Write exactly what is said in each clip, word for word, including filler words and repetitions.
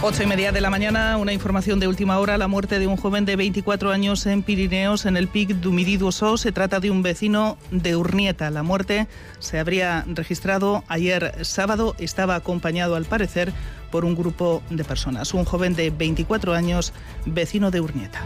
Ocho y media de la mañana, una información de última hora, la muerte de un joven de veinticuatro años en Pirineos, en el Pic du Midi d'Ossó. Se trata de un vecino de Urnieta. La muerte se habría registrado ayer sábado, estaba acompañado al parecer por un grupo de personas. Un joven de veinticuatro años, vecino de Urnieta.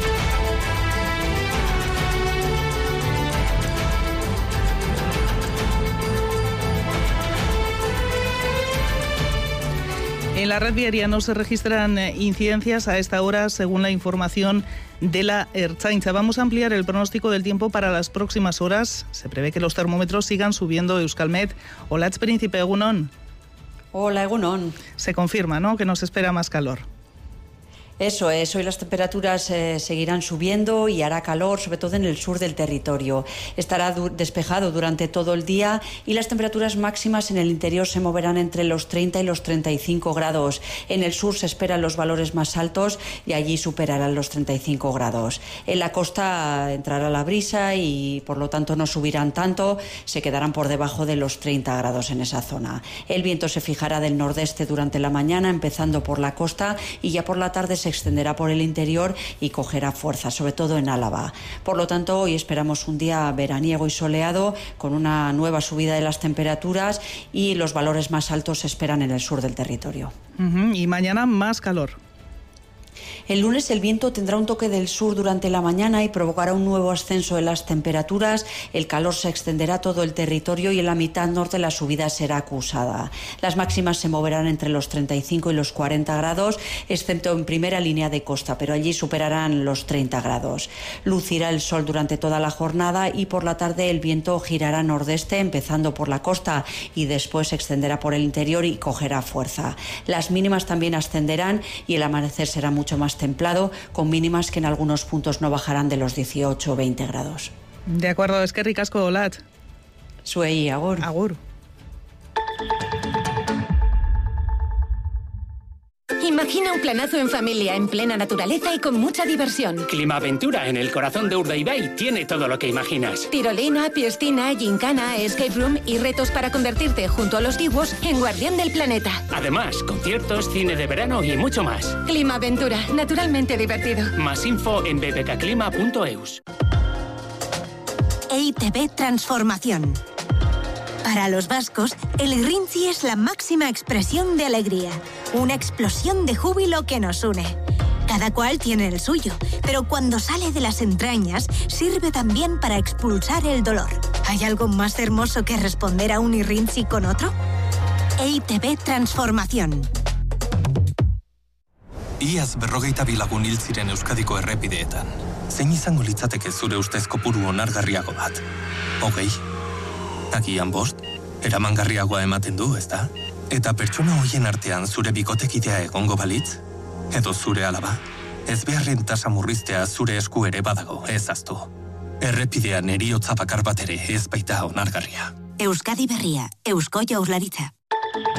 En la red viaria no se registran incidencias a esta hora, según la información de la Ertzaintza. Vamos a ampliar el pronóstico del tiempo para las próximas horas. Se prevé que los termómetros sigan subiendo. Euskalmet. Hola, Príncipe, Egunon. Hola, Egunon. Se confirma, ¿no?, que nos espera más calor. Eso es, hoy las temperaturas eh, seguirán subiendo y hará calor, sobre todo en el sur del territorio. Estará du- despejado durante todo el día y las temperaturas máximas en el interior se moverán entre los treinta y los treinta y cinco grados. En el sur se esperan los valores más altos y allí superarán los treinta y cinco grados. En la costa entrará la brisa y por lo tanto no subirán tanto, se quedarán por debajo de los treinta grados en esa zona. El viento se fijará del nordeste durante la mañana, empezando por la costa, y ya por la tarde se extenderá por el interior y cogerá fuerza, sobre todo en Álava. Por lo tanto, hoy esperamos un día veraniego y soleado, con una nueva subida de las temperaturas, y los valores más altos se esperan en el sur del territorio. Uh-huh. Y mañana más calor. El lunes el viento tendrá un toque del sur durante la mañana y provocará un nuevo ascenso de las temperaturas. El calor se extenderá a todo el territorio y en la mitad norte la subida será acusada. Las máximas se moverán entre los treinta y cinco y los cuarenta grados, excepto en primera línea de costa, pero allí superarán los treinta grados. Lucirá el sol durante toda la jornada y por la tarde el viento girará nordeste, empezando por la costa y después se extenderá por el interior y cogerá fuerza. Las mínimas también ascenderán y el amanecer será mucho más templado, con mínimas que en algunos puntos no bajarán de los dieciocho o veinte grados. De acuerdo, es que ricasco, Olat. Zuei, agur. Agur. Imagina un planazo en familia, en plena naturaleza y con mucha diversión. Climaventura, en el corazón de Urdaibai, tiene todo lo que imaginas. Tirolina, piscina, gincana, escape room y retos para convertirte, junto a los dibuos, en guardián del planeta. Además, conciertos, cine de verano y mucho más. Climaventura, naturalmente divertido. Más info en b b k clima punto e u s. E I T B Transformación. Para los vascos, el Irrintzi es la máxima expresión de alegría, una explosión de júbilo que nos une. Cada cual tiene el suyo, pero cuando sale de las entrañas, sirve también para expulsar el dolor. ¿Hay algo más hermoso que responder a un Irrintzi con otro? E I T B Transformación. Iaz berrogeita bi lagun hil ziren Euskadiko errepideetan. Zein izango litzateke zure ustez kopuru onargarriago bat? Hogei? Agian bost? Eramangarriagoa ematen du, ezta? Eta pertsona hoien artean zure bikotekidea egongo balitz? Edo zure alaba? Ez beharren tasa murriztea zure esku ere badago, ez aztu. Errepidean heriotza bakar bat ere ez baita onargarria. Euskadi Berria, Eusko Jaurlaritza.